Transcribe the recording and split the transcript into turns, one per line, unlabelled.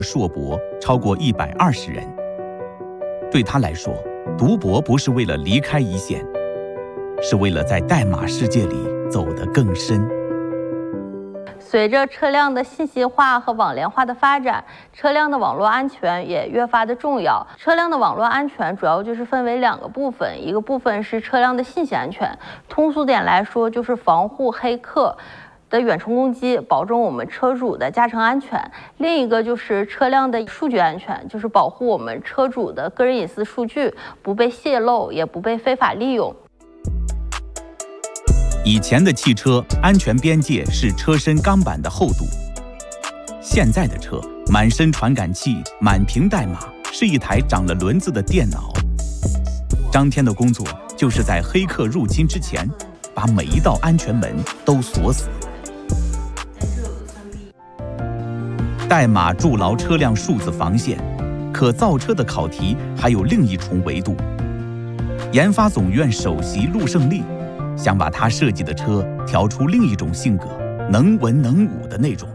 硕博超过120人。对他来说，读博不是为了离开一线，是为了在代码世界里走得更深。
随着车辆的信息化和网联化的发展，车辆的网络安全也越发的重要。车辆的网络安全主要就是分为2个部分，一个部分是车辆的信息安全，通俗点来说就是防护黑客的远程攻击，保证我们车主的驾乘安全；另一个就是车辆的数据安全，就是保护我们车主的个人隐私数据不被泄露，也不被非法利用。
以前的汽车安全边界是车身钢板的厚度，现在的车满身传感器，满屏代码，是一台长了轮子的电脑。张天的工作就是在黑客入侵之前，把每一道安全门都锁死。代码筑牢车辆数字防线，可造车的考题还有另一重维度。研发总院首席陆胜利想把他设计的车调出另一种性格，能文能武的那种。